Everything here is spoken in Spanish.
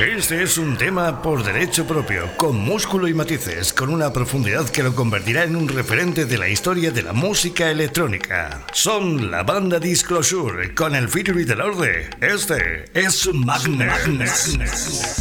Este es un tema por derecho propio, con músculo y matices, con una profundidad que lo convertirá en un referente de la historia de la música electrónica. Son la banda Disclosure, con el featuring del Orde. Este es Magnet.